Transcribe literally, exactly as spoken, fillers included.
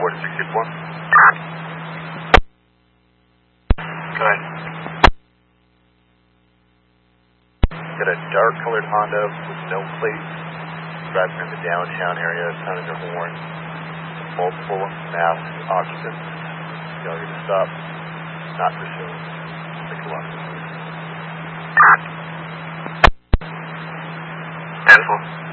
to six eight four. Go ahead. Got a dark colored Honda with no plates, driving in the downtown area, sounding their horn. Multiple masked occupants. Failure to stop. Not pursuing. Thanks a lot. Handful.